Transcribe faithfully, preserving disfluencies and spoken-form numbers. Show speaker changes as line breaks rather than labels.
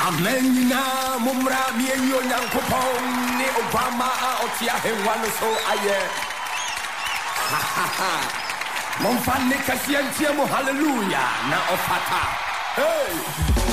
Amen na mumra mienyo nyankopon ni Obama otia henwa no so aye. Mon fan ne kasientie mo hallelujah na ofata. Hey.